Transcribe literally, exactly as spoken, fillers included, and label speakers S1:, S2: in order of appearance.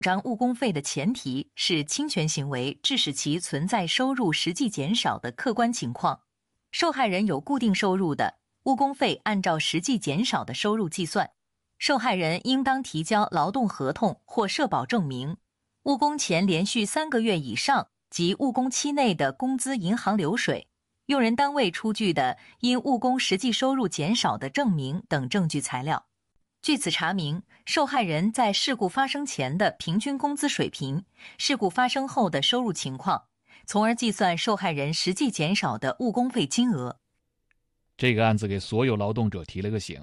S1: 张误工费的前提是侵权行为致使其存在收入实际减少的客观情况。受害人有固定收入的，误工费按照实际减少的收入计算。受害人应当提交劳动合同或社保证明，误工前连续三个月以上及误工期内的工资银行流水，用人单位出具的因误工实际收入减少的证明等证据材料。据此查明受害人在事故发生前的平均工资水平、事故发生后的收入情况，从而计算受害人实际减少的误工费金额。
S2: 这个案子给所有劳动者提了个醒，